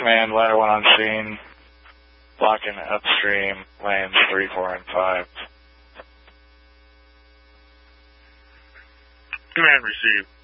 command, ladder 1 on scene, blocking upstream, lanes 3, 4, and 5. Command received.